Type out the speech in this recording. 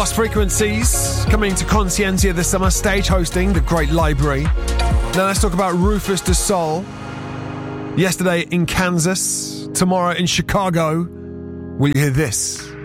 Lost Frequencies coming to Conscientia this summer, stage hosting the Great Library. Now let's talk about Rufus Du Sol. Yesterday in Kansas, tomorrow in Chicago. Will you hear this?